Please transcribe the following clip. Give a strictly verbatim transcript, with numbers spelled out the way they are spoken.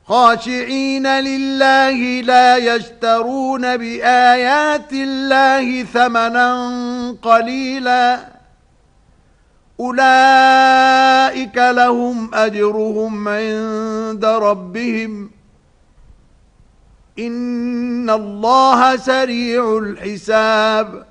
خاشعين لله لا يشترون بآيات الله ثمنا قليلا أولئك لهم أجرهم عند ربهم إن الله سريع الحساب